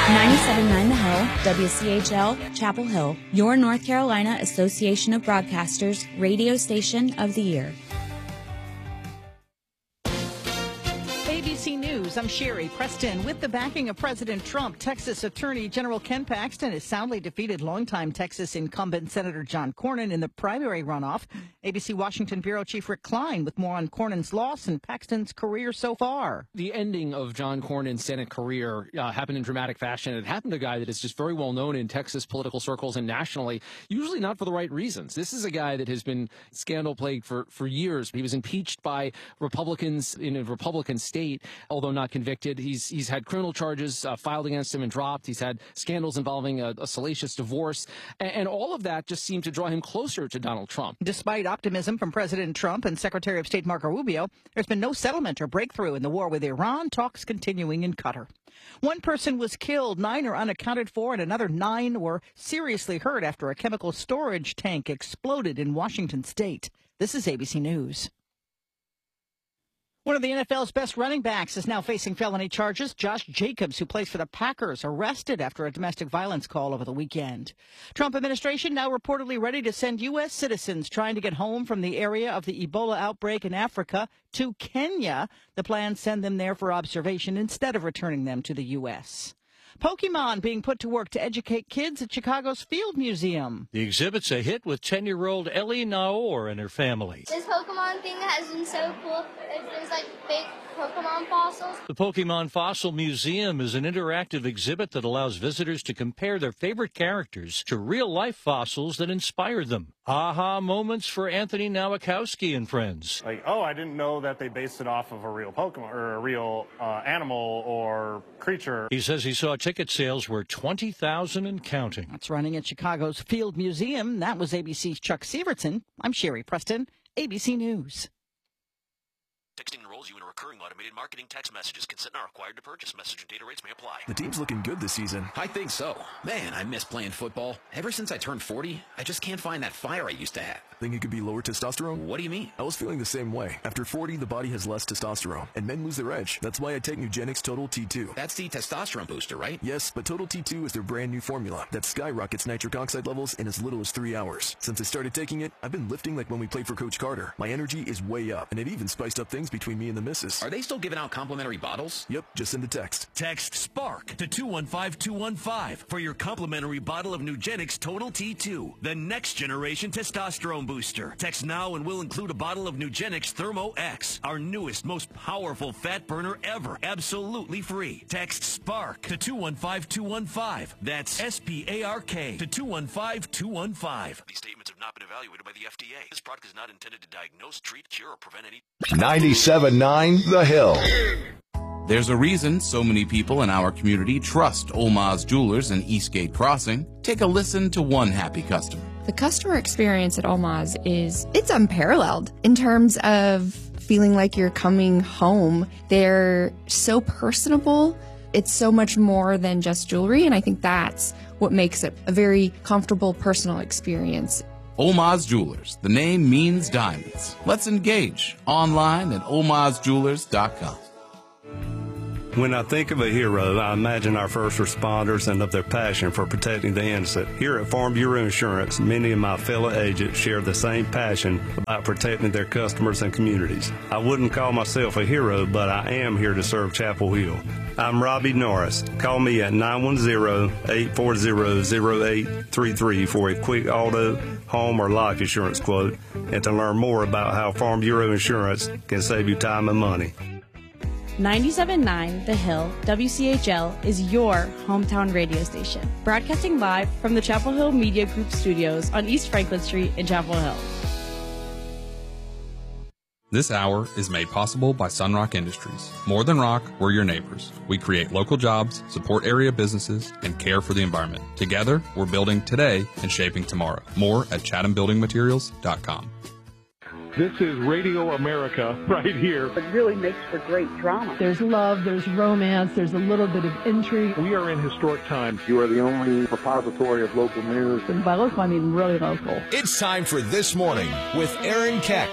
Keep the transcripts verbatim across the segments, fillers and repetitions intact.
ninety-seven point nine The Hill, W C H L, Chapel Hill, your North Carolina Association of Broadcasters radio station of the year. A B C News, I'm Sherry Preston. With the backing of President Trump, Texas Attorney General Ken Paxton has soundly defeated longtime Texas incumbent Senator John Cornyn in the primary runoff. A B C Washington Bureau Chief Rick Klein with more on Cornyn's loss and Paxton's career so far. The ending of John Cornyn's Senate career uh, happened in dramatic fashion. It happened to a guy that is just very well known in Texas political circles and nationally, usually not for the right reasons. This is a guy that has been scandal-plagued for, for years. He was impeached by Republicans in a Republican state, although not convicted. He's he's had criminal charges uh, filed against him and dropped. He's had scandals involving a, a salacious divorce. And, and all of that just seemed to draw him closer to Donald Trump. Despite optimism from President Trump and Secretary of State Marco Rubio, there's been no settlement or breakthrough in the war with Iran, talks continuing in Qatar. One person was killed, nine are unaccounted for, and another nine were seriously hurt after a chemical storage tank exploded in Washington state. This is A B C News. One of the N F L's best running backs is now facing felony charges. Josh Jacobs, who plays for the Packers, arrested after a domestic violence call over the weekend. Trump administration now reportedly ready to send U S citizens trying to get home from the area of the Ebola outbreak in Africa to Kenya. The plan send them there for observation instead of returning them to the U S Pokemon being put to work to educate kids at Chicago's Field Museum. The exhibit's a hit with ten-year-old Ellie Naor and her family. This Pokemon thing has been so cool. There's like big Pokemon fossils. The Pokemon Fossil Museum is an interactive exhibit that allows visitors to compare their favorite characters to real-life fossils that inspired them. Aha moments for Anthony Nowakowski and friends. Like, oh, I didn't know that they based it off of a real Pokemon or a real uh, animal or creature. He says he saw ticket sales were twenty thousand and counting. That's running at Chicago's Field Museum. That was A B C's Chuck Severson. I'm Sherry Preston, A B C News. Texting enrolls you in a recurring automated marketing text messages. Consent not required to purchase. Message and data rates may apply. The team's looking good this season. I think so. Man, I miss playing football. Ever since I turned forty, I just can't find that fire I used to have. Think it could be lower testosterone? What do you mean? I was feeling the same way. After forty, the body has less testosterone, and men lose their edge. That's why I take Nugenix Total T two. That's the testosterone booster, right? Yes, but Total T two is their brand new formula that skyrockets nitric oxide levels in as little as three hours. Since I started taking it, I've been lifting like when we played for Coach Carter. My energy is way up, and it even spiced up things between me and the missus. Are they still giving out complimentary bottles? Yep, just send a text. Text SPARK to two one five two one five for your complimentary bottle of Nugenix Total T two, the next generation testosterone booster. Text now and we'll include a bottle of Nugenix Thermo X, our newest, most powerful fat burner ever, absolutely free. Text SPARK to two one five two one five. That's S P A R K to two one five two one five. These statements have not been evaluated by the F D A. This product is not intended to diagnose, treat, cure, or prevent any... ninety-seven point nine The Hill. There's a reason so many people in our community trust Olmaz Jewelers in Eastgate Crossing. Take a listen to one happy customer. The customer experience at Olmaz is, it's unparalleled in terms of feeling like you're coming home. They're so personable. It's so much more than just jewelry, and I think that's what makes it a very comfortable, personal experience. Olmaz Jewelers. The name means diamonds. Let's engage online at olmaz jewelers dot com. When I think of a hero, I imagine our first responders and of their passion for protecting the innocent. Here at Farm Bureau Insurance, many of my fellow agents share the same passion about protecting their customers and communities. I wouldn't call myself a hero, but I am here to serve Chapel Hill. I'm Robbie Norris. Call me at nine one zero, eight four zero, zero eight three three for a quick auto, home, or life insurance quote, and to learn more about how Farm Bureau Insurance can save you time and money. ninety-seven point nine The Hill, W C H L, is your hometown radio station. Broadcasting live from the Chapel Hill Media Group studios on East Franklin Street in Chapel Hill. This hour is made possible by Sunrock Industries. More than rock, we're your neighbors. We create local jobs, support area businesses, and care for the environment. Together, we're building today and shaping tomorrow. More at chatham building materials dot com. This is Radio America right here. It really makes for great drama. There's love, there's romance, there's a little bit of intrigue. We are in historic times. You are the only repository of local news. And by local, I mean really local. It's time for This Morning with Aaron Keck.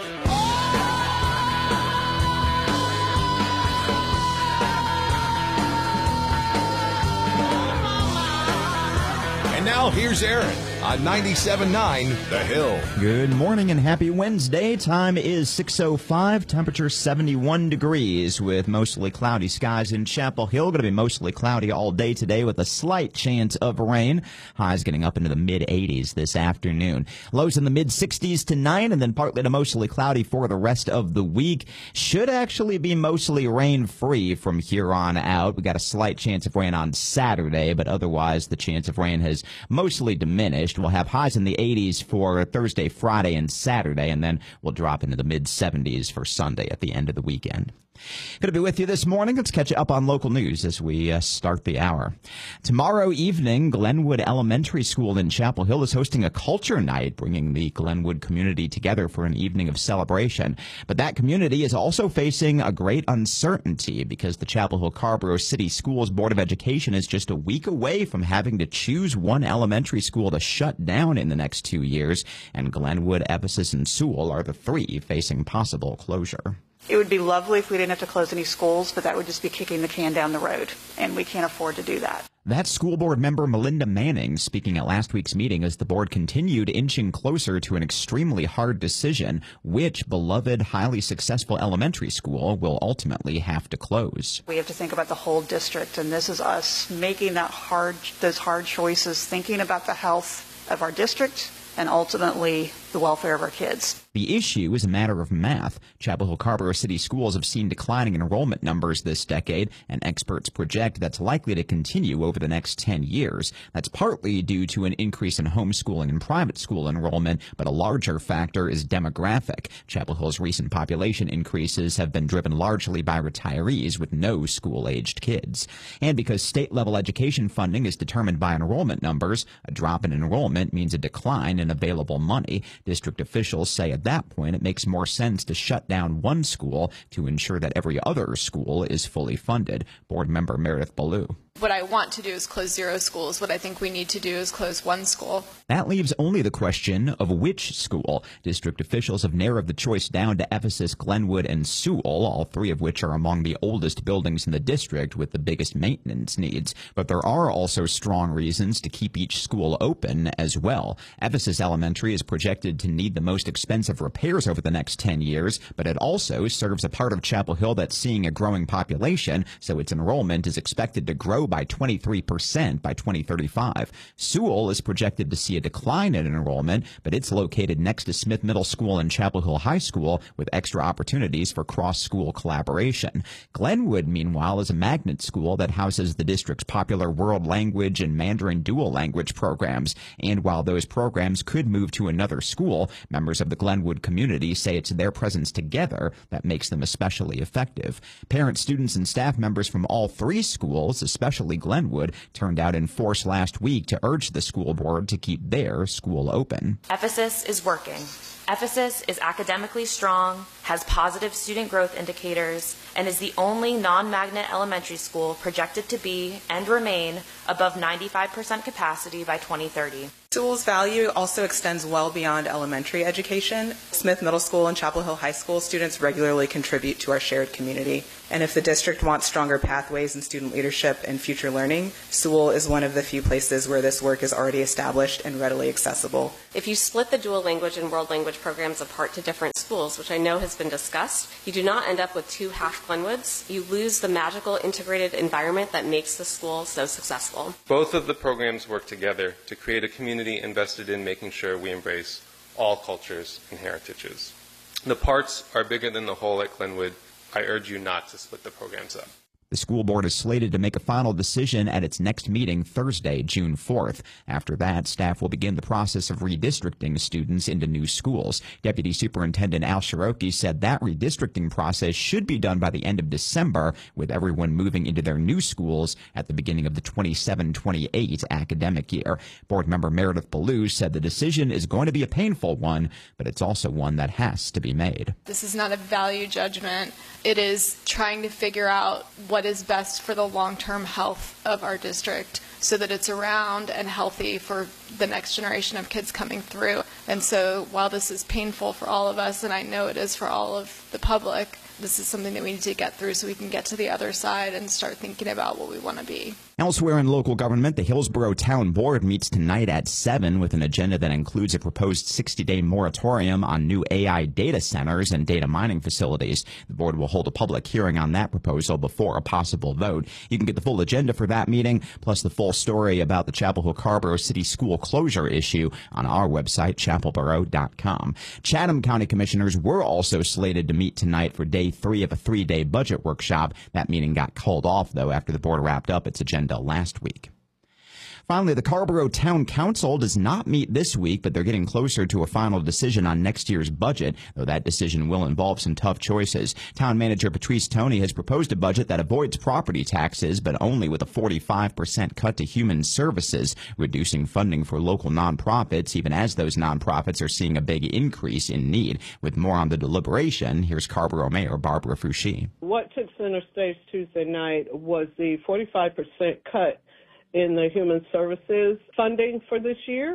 Now, here's Aaron on ninety-seven point nine The Hill. Good morning and happy Wednesday. Time is six oh five, temperature seventy-one degrees with mostly cloudy skies in Chapel Hill. Going to be mostly cloudy all day today with a slight chance of rain. Highs getting up into the mid eighties this afternoon. Lows in the mid sixties tonight and then partly to mostly cloudy for the rest of the week. Should actually be mostly rain-free from here on out. We got a slight chance of rain on Saturday, but otherwise the chance of rain has mostly diminished. We'll have highs in the eighties for Thursday, Friday, and Saturday, and then we'll drop into the mid seventies for Sunday at the end of the weekend. Good to be with you this morning. Let's catch you up on local news as we uh, start the hour. Tomorrow evening, Glenwood Elementary School in Chapel Hill is hosting a culture night, bringing the Glenwood community together for an evening of celebration. But that community is also facing a great uncertainty because the Chapel Hill Carrboro City Schools Board of Education is just a week away from having to choose one elementary school to shut down in the next two years, and Glenwood, Ephesus, and Sewell are the three facing possible closure. It would be lovely if we didn't have to close any schools, but that would just be kicking the can down the road, and we can't afford to do that. That's school board member Melinda Manning speaking at last week's meeting as the board continued inching closer to an extremely hard decision: which beloved, highly successful elementary school will ultimately have to close. We have to think about the whole district, and this is us making that hard, those hard choices, thinking about the health of our district and ultimately the welfare of our kids. The issue is a matter of math. Chapel Hill Carrboro City Schools have seen declining enrollment numbers this decade, and experts project that's likely to continue over the next ten years. That's partly due to an increase in homeschooling and private school enrollment, but a larger factor is demographic. Chapel Hill's recent population increases have been driven largely by retirees with no school-aged kids. And because state-level education funding is determined by enrollment numbers, a drop in enrollment means a decline in available money. District officials say at that point it makes more sense to shut down one school to ensure that every other school is fully funded. Board member Meredith Ballou. What I want to do is close zero schools. What I think we need to do is close one school. That leaves only the question of which school. District officials have narrowed the choice down to Ephesus, Glenwood, and Sewell, all three of which are among the oldest buildings in the district with the biggest maintenance needs. But there are also strong reasons to keep each school open as well. Ephesus Elementary is projected to need the most expensive repairs over the next ten years, but it also serves a part of Chapel Hill that's seeing a growing population, so its enrollment is expected to grow by twenty-three percent by twenty thirty-five. Sewell is projected to see a decline in enrollment, but it's located next to Smith Middle School and Chapel Hill High School with extra opportunities for cross-school collaboration. Glenwood, meanwhile, is a magnet school that houses the district's popular world language and Mandarin dual language programs. And while those programs could move to another school, members of the Glenwood community say it's their presence together that makes them especially effective. Parents, students, and staff members from all three schools, especially Glenwood, turned out in force last week to urge the school board to keep their school open. Ephesus is working. Ephesus is academically strong, has positive student growth indicators, and is the only non-magnet elementary school projected to be and remain above ninety-five percent capacity by twenty thirty. Sewell's value also extends well beyond elementary education. Smith Middle School and Chapel Hill High School students regularly contribute to our shared community. And if the district wants stronger pathways in student leadership and future learning, Sewell is one of the few places where this work is already established and readily accessible. If you split the dual language and world language programs apart to different schools, which I know has been discussed, you do not end up with two half Glenwoods. You lose the magical integrated environment that makes the school so successful. Both of the programs work together to create a community invested in making sure we embrace all cultures and heritages. The parts are bigger than the whole at Glenwood. I urge you not to split the programs up. The school board is slated to make a final decision at its next meeting Thursday, June fourth. After that, staff will begin the process of redistricting students into new schools. Deputy Superintendent Al Shiroki said that redistricting process should be done by the end of December, with everyone moving into their new schools at the beginning of the twenty-seven twenty-eight academic year. Board member Meredith Ballou said the decision is going to be a painful one, but it's also one that has to be made. This is not a value judgment. It is trying to figure out what is best for the long-term health of our district so that it's around and healthy for the next generation of kids coming through. And so while this is painful for all of us, and I know it is for all of the public, this is something that we need to get through so we can get to the other side and start thinking about what we want to be. Elsewhere in local government, the Hillsborough Town Board meets tonight at seven with an agenda that includes a proposed sixty-day moratorium on new A I data centers and data mining facilities. The board will hold a public hearing on that proposal before a possible vote. You can get the full agenda for that meeting, plus the full story about the Chapel Hill Carrboro City School closure issue on our website, chapel borough dot com. Chatham County Commissioners were also slated to meet tonight for day three of a three-day budget workshop. That meeting got called off, though, after the board wrapped up its agenda last week. Finally, the Carrboro Town Council does not meet this week, but they're getting closer to a final decision on next year's budget, though that decision will involve some tough choices. Town Manager Patrice Toney has proposed a budget that avoids property taxes, but only with a forty-five percent cut to human services, reducing funding for local nonprofits, even as those nonprofits are seeing a big increase in need. With more on the deliberation, here's Carrboro Mayor Barbara Foushee. What took center stage Tuesday night was the forty-five percent cut in the human services funding for this year.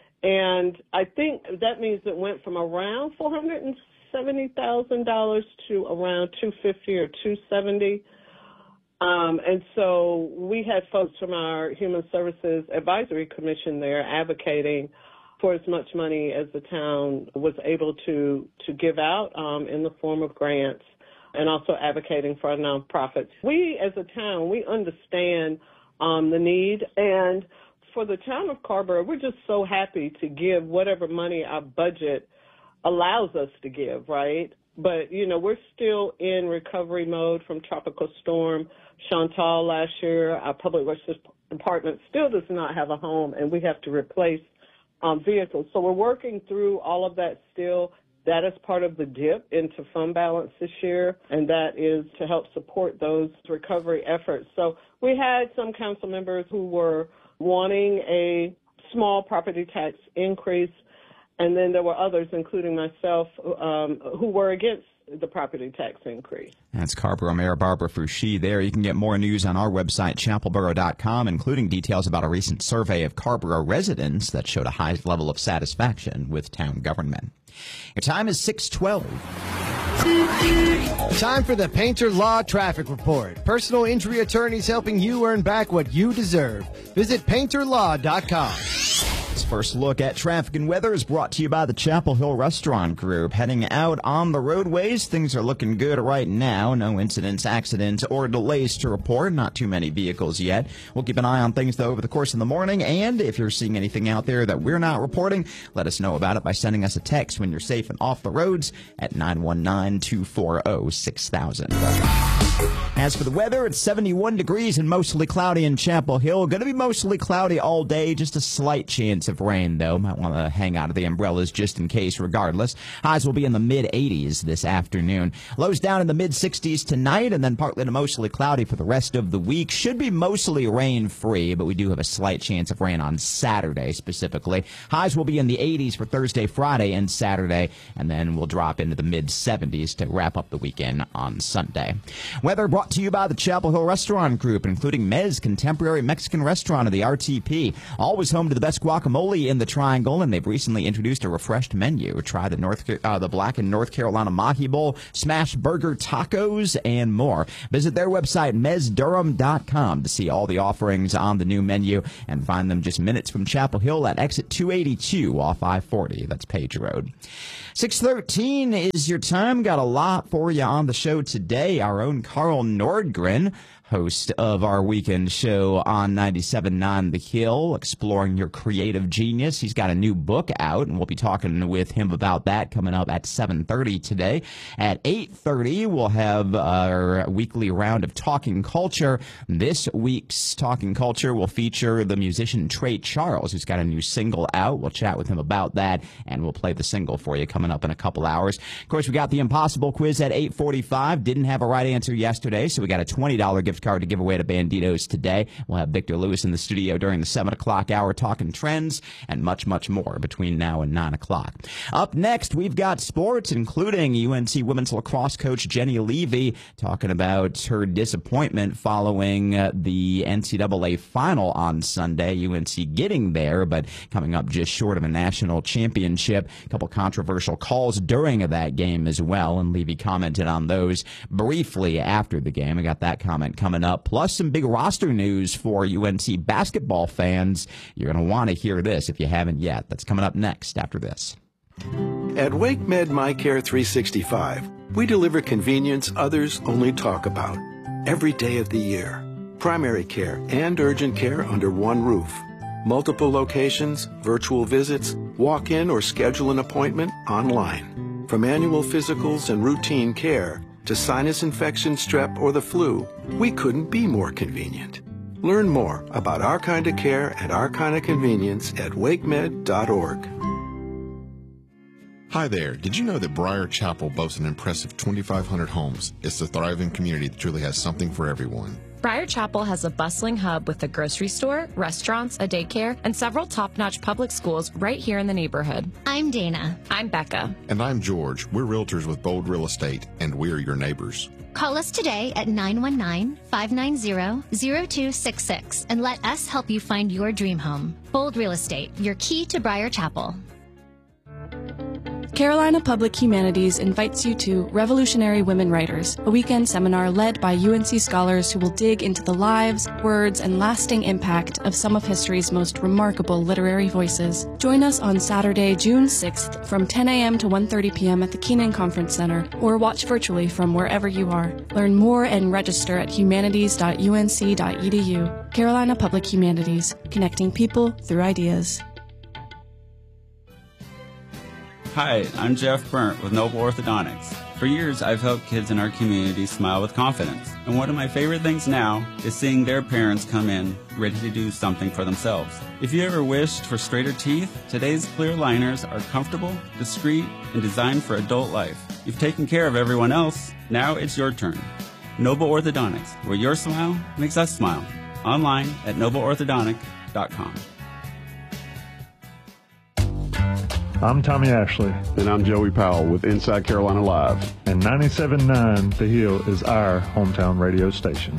And I think that means it went from around four hundred seventy thousand dollars to around two hundred fifty thousand dollars or two hundred seventy thousand dollars. Um, and so we had folks from our Human Services Advisory Commission there advocating for as much money as the town was able to, to give out um, in the form of grants, and also advocating for our nonprofits. We as a town, we understand Um, the need. And for the town of Carrboro, we're just so happy to give whatever money our budget allows us to give, right? But, you know, we're still in recovery mode from Tropical Storm Chantal last year. Our public works department still does not have a home, and we have to replace um, vehicles. So we're working through all of that still. That is part of the dip into fund balance this year, and that is to help support those recovery efforts. So we had some council members who were wanting a small property tax increase, and then there were others, including myself, um, who were against the property tax increase. That's Carrboro Mayor Barbara Foushee there. You can get more news on our website, chapel borough dot com, including details about a recent survey of Carrboro residents that showed a high level of satisfaction with town government. Your time is six twelve. Time for the Painter Law Traffic Report. Personal injury attorneys helping you earn back what you deserve. Visit painter law dot com. This first look at traffic and weather is brought to you by the Chapel Hill Restaurant Group. Heading out on the roadways, things are looking good right now. No incidents, accidents, or delays to report. Not too many vehicles yet. We'll keep an eye on things, though, over the course of the morning. And if you're seeing anything out there that we're not reporting, let us know about it by sending us a text when you're safe and off the roads at nine one nine, two four zero, six thousand. As for the weather, it's seventy-one degrees and mostly cloudy in Chapel Hill. Going to be mostly cloudy all day. Just a slight chance of rain, though. Might want to hang out of the umbrellas just in case, regardless. Highs will be in the mid eighties this afternoon. Lows down in the mid sixties tonight, and then partly to mostly cloudy for the rest of the week. Should be mostly rain-free, but we do have a slight chance of rain on Saturday specifically. Highs will be in the eighties for Thursday, Friday, and Saturday, and then we'll drop into the mid seventies to wrap up the weekend on Sunday. Weather brought to you by the Chapel Hill Restaurant Group, including Mez Contemporary Mexican Restaurant of the R T P. Always home to the best guacamole in the Triangle, and they've recently introduced a refreshed menu. Try the North uh, the Black and North Carolina Mahi Bowl, smash burger tacos, and more. Visit their website, mez durham dot com, to see all the offerings on the new menu and find them just minutes from Chapel Hill at exit two eighty-two off I forty. That's Page Road. six thirteen is your time. Got a lot for you on the show today. Our own Carl Nordgren, host of our weekend show on ninety-seven point nine The Hill, exploring your creative genius. He's got a new book out, and we'll be talking with him about that coming up at seven thirty today. At eight thirty, we'll have our weekly round of Talking Culture. This week's Talking Culture will feature the musician Trey Charles, who's got a new single out. We'll chat with him about that, and we'll play the single for you coming up in a couple hours. Of course, we got the Impossible Quiz at eight forty-five. Didn't have a right answer yesterday, so we got a twenty dollars gift card to give away to Banditos today. We'll have Victor Lewis in the studio during the seven o'clock hour talking trends and much, much more between now and nine o'clock. Up next, we've got sports, including U N C women's lacrosse coach Jenny Levy talking about her disappointment following uh, the N C double A final on Sunday. U N C getting there, but coming up just short of a national championship. A couple controversial calls during that game as well, and Levy commented on those briefly after the game. I got that comment coming coming up, plus some big roster news for U N C basketball fans. You're going to want to hear this if you haven't yet. That's coming up next after this. At WakeMed MyCare three sixty-five, we deliver convenience others only talk about. Every day of the year. Primary care and urgent care under one roof. Multiple locations, virtual visits, walk in or schedule an appointment online. From annual physicals and routine care to sinus infection, strep, or the flu, we couldn't be more convenient. Learn more about our kind of care and our kind of convenience at wake med dot org. Hi there. Did you know that Briar Chapel boasts an impressive twenty-five hundred homes? It's a thriving community that truly has something for everyone. Briar Chapel has a bustling hub with a grocery store, restaurants, a daycare, and several top-notch public schools right here in the neighborhood. I'm Dana. I'm Becca. And I'm George. We're realtors with Bold Real Estate, and we're your neighbors. Call us today at nine one nine, five nine zero, zero two six six and let us help you find your dream home. Bold Real Estate, your key to Briar Chapel. Carolina Public Humanities invites you to Revolutionary Women Writers, a weekend seminar led by U N C scholars who will dig into the lives, words, and lasting impact of some of history's most remarkable literary voices. Join us on Saturday, June sixth from ten a.m. to one thirty p.m. at the Keenan Conference Center, or watch virtually from wherever you are. Learn more and register at humanities dot u n c dot e d u. Carolina Public Humanities, connecting people through ideas. Hi, I'm Jeff Burnt with Noble Orthodontics. For years, I've helped kids in our community smile with confidence. And one of my favorite things now is seeing their parents come in ready to do something for themselves. If you ever wished for straighter teeth, today's clear aligners are comfortable, discreet, and designed for adult life. You've taken care of everyone else. Now it's your turn. Noble Orthodontics, where your smile makes us smile. Online at noble orthodontic dot com. I'm Tommy Ashley. And I'm Joey Powell with Inside Carolina Live. And ninety-seven point nine The Hill is our hometown radio station.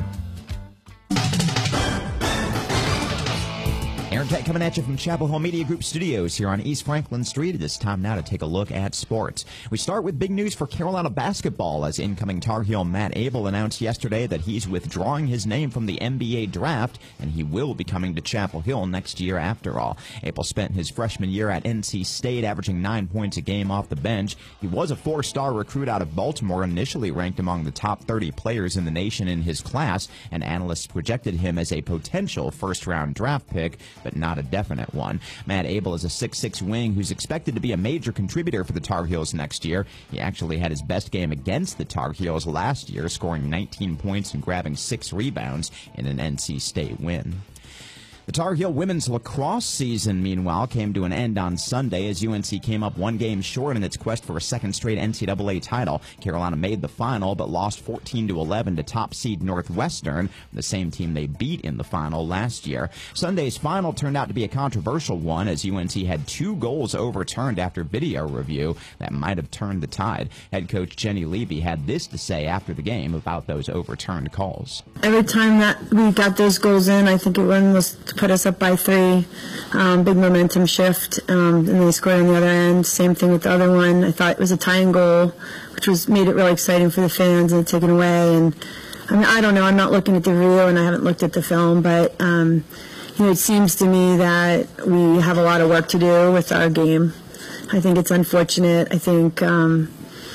Aaron Tech coming at you from Chapel Hill Media Group Studios here on East Franklin Street. It is time now to take a look at sports. We start with big news for Carolina basketball as incoming Tar Heel Matt Abel announced yesterday that he's withdrawing his name from the N B A draft and he will be coming to Chapel Hill next year after all. Abel spent his freshman year at N C State averaging nine points a game off the bench. He was a four-star recruit out of Baltimore, initially ranked among the top thirty players in the nation in his class, and analysts projected him as a potential first-round draft pick, but not a definite one. Matt Abel is a six six wing who's expected to be a major contributor for the Tar Heels next year. He actually had his best game against the Tar Heels last year, scoring nineteen points and grabbing six rebounds in an N C State win. The Tar Heel women's lacrosse season, meanwhile, came to an end on Sunday as U N C came up one game short in its quest for a second straight N C double A title. Carolina made the final but lost fourteen to eleven to top seed Northwestern, the same team they beat in the final last year. Sunday's final turned out to be a controversial one as U N C had two goals overturned after video review that might have turned the tide. Head coach Jenny Levy had this to say after the game about those overturned calls. Every time that we got those goals in, I think it was to put us up by three. Um, big momentum shift, um, and they scored on the other end. Same thing with the other one. I thought it was a tying goal, which was made it really exciting for the fans and taken away. And I mean, I don't know. I'm not looking at the video, and I haven't looked at the film, but um, you know, it seems to me that we have a lot of work to do with our game. I think it's unfortunate. I think, um,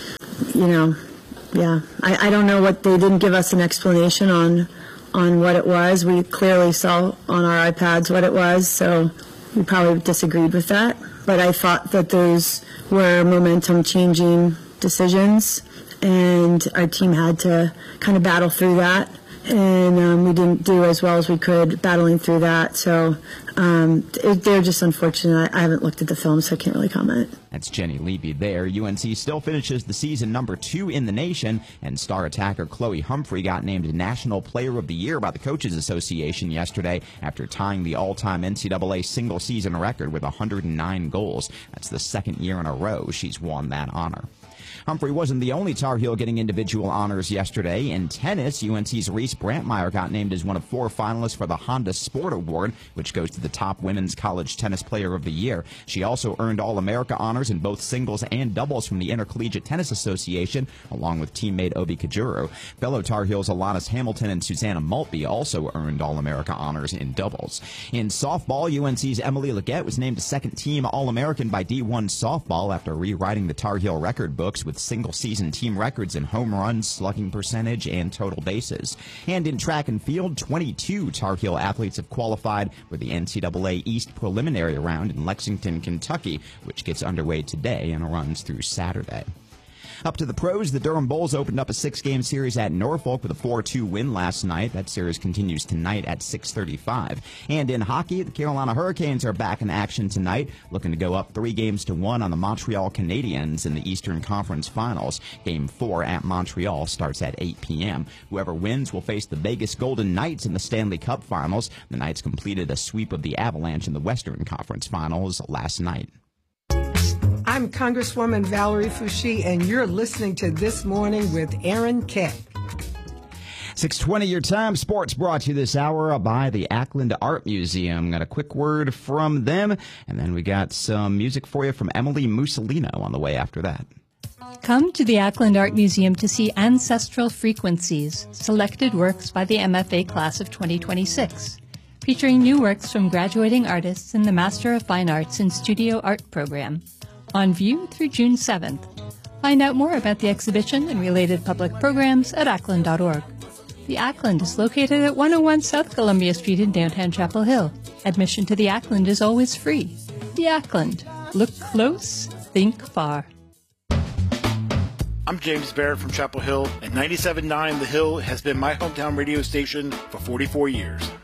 you know, yeah. I, I don't know what they didn't give us an explanation on. on what it was. We clearly saw on our iPads what it was, so we probably disagreed with that. But I thought that those were momentum-changing decisions, and our team had to kind of battle through that. And um, we didn't do as well as we could battling through that. So um, it, they're just unfortunate. I haven't looked at the film, so I can't really comment. That's Jenny Levy there. U N C still finishes the season number two in the nation, and star attacker Chloe Humphrey got named National Player of the Year by the Coaches Association yesterday after tying the all-time N C double A single-season record with one hundred nine goals. That's the second year in a row she's won that honor. Humphrey wasn't the only Tar Heel getting individual honors yesterday. In tennis, U N C's Reese Brantmeyer got named as one of four finalists for the Honda Sport Award, which goes to the top women's college tennis player of the year. She also earned All-America honors in both singles and doubles from the Intercollegiate Tennis Association, along with teammate Obi Kajuru. Fellow Tar Heels Alanis Hamilton and Susanna Maltby also earned All-America honors in doubles. In softball, U N C's Emily Leggett was named a second-team All-American by D one Softball after rewriting the Tar Heel record books with single-season team records in home runs, slugging percentage, and total bases. And in track and field, twenty-two Tar Heel athletes have qualified for the N C double A East preliminary round in Lexington, Kentucky, which gets underway today and runs through Saturday. Up to the pros, the Durham Bulls opened up a six-game series at Norfolk with a four two win last night. That series continues tonight at six thirty-five. And in hockey, the Carolina Hurricanes are back in action tonight, looking to go up three games to one on the Montreal Canadiens in the Eastern Conference Finals. Game four at Montreal starts at eight p.m. Whoever wins will face the Vegas Golden Knights in the Stanley Cup Finals. The Knights completed a sweep of the Avalanche in the Western Conference Finals last night. I'm Congresswoman Valerie Foushee, and you're listening to This Morning with Aaron Keck. six twenty your time. Sports brought to you this hour by the Ackland Art Museum. Got a quick word from them, and then we got some music for you from Emily Mussolino on the way after that. Come to the Ackland Art Museum to see Ancestral Frequencies, selected works by the M F A class of twenty twenty-six, featuring new works from graduating artists in the Master of Fine Arts in Studio Art program. On view through June seventh. Find out more about the exhibition and related public programs at ackland dot org. The Ackland is located at one oh one South Columbia Street in downtown Chapel Hill. Admission to the Ackland is always free. The Ackland. Look close, think far. I'm James Barrett from Chapel Hill, and ninety-seven point nine The Hill has been my hometown radio station for forty-four years.